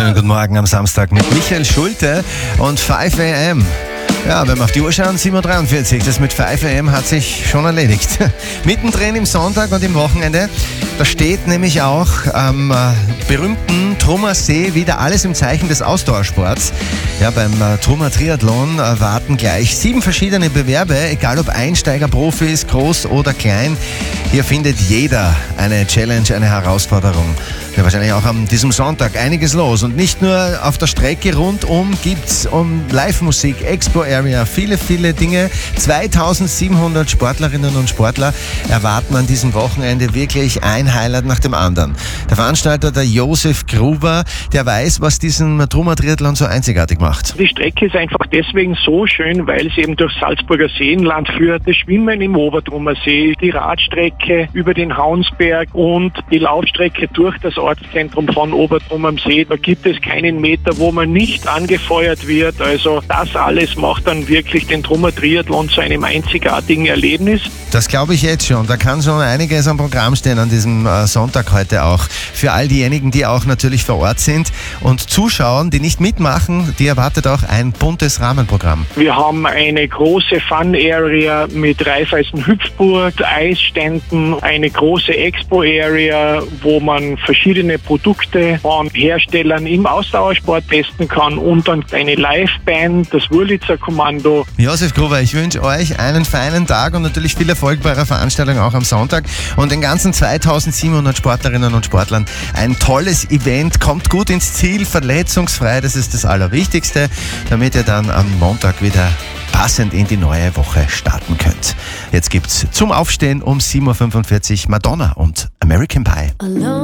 Schönen guten Morgen am Samstag mit Michael Schulte und 5 AM. Ja, wenn wir auf die Uhr schauen, 7.43 Uhr. Das mit 5 AM hat sich schon erledigt. Mittendrin im Sonntag und im Wochenende, da steht nämlich auch am berühmten Trummer See wieder alles im Zeichen des Ausdauersports. Ja, beim Trummer Triathlon warten gleich 7 verschiedene Bewerbe, egal ob Einsteiger, Profis, groß oder klein. Hier findet jeder eine Challenge, eine Herausforderung. Ja, wahrscheinlich auch an diesem Sonntag einiges los. Und nicht nur auf der Strecke rundum gibt's Live-Musik, Expo-Area, viele, viele Dinge. 2700 Sportlerinnen und Sportler erwarten an diesem Wochenende wirklich ein Highlight nach dem anderen. Der Veranstalter, der Josef Gruber, der weiß, was diesen Trummer Triathlon so einzigartig macht. Die Strecke ist einfach deswegen so schön, weil sie eben durch Salzburger Seenland führt. Das Schwimmen im Obertrummer See, die Radstrecke über den Haunsberg und die Laufstrecke durch das Ortszentrum von Obertrum am See. Da gibt es keinen Meter, wo man nicht angefeuert wird. Also das alles macht dann wirklich den Trummer Triathlon zu einem einzigartigen Erlebnis. Das glaube ich jetzt schon. Da kann schon einiges am Programm stehen an diesem Sonntag heute auch. Für all diejenigen, die auch natürlich vor Ort sind und zuschauen, die nicht mitmachen, die erwartet auch ein buntes Rahmenprogramm. Wir haben eine große Fun-Area mit Raiffeisen-Hüpfburg, Eisständen, eine große Expo-Area, wo man verschiedene Produkte von Herstellern im Ausdauersport testen kann und dann eine Live-Band, das Wurlitzer Kommando. Josef Gruber, ich wünsche euch einen feinen Tag und natürlich viel Erfolg bei eurer Veranstaltung auch am Sonntag und den ganzen 2700 Sportlerinnen und Sportlern ein tolles Event. Kommt gut ins Ziel, verletzungsfrei, das ist das Allerwichtigste, damit ihr dann am Montag wieder passend in die neue Woche starten könnt. Jetzt gibt's zum Aufstehen um 7.45 Uhr Madonna und American Pie.